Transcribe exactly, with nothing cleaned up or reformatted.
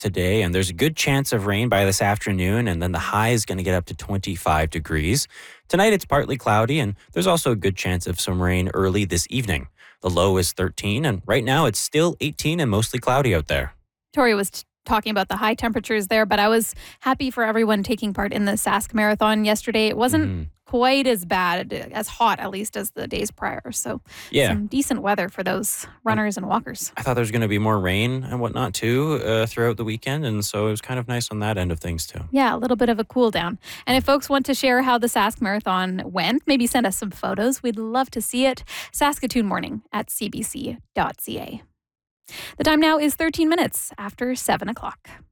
today, and there's a good chance of rain by this afternoon, and then the high is going to get up to twenty-five degrees. Tonight, it's partly cloudy, and there's also a good chance of some rain early this evening. The low is thirteen, and right now it's still eighteen and mostly cloudy out there. Tori was t- talking about the high temperatures there, but I was happy for everyone taking part in the Sask Marathon yesterday. It wasn't Mm-hmm. quite as bad, as hot at least, as the days prior. So Yeah. some decent weather for those runners and walkers. I thought there was going to be more rain and whatnot too uh, throughout the weekend, and so it was kind of nice on that end of things too. Yeah, a little bit of a cool down. And if folks want to share how the Sask Marathon went, maybe send us some photos. We'd love to see it. Saskatoon Morning at c b c dot c a. The time now is thirteen minutes after seven o'clock.